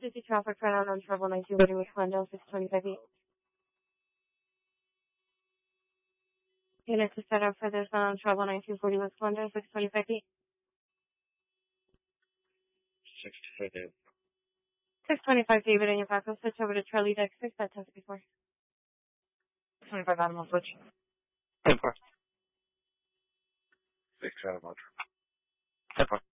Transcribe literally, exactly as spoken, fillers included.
Emergency traffic for out on Travel nine two forty with Glendale six twenty-five eight. Unit to set up for this on Travel nine two forty with Glendale six twenty-five eight. six twenty-five. six twenty-five David and your Paco. Switch over to Charlie Deck six at ten sixty-four. twenty-five Animal Switch. ten four. six Animal. ten four.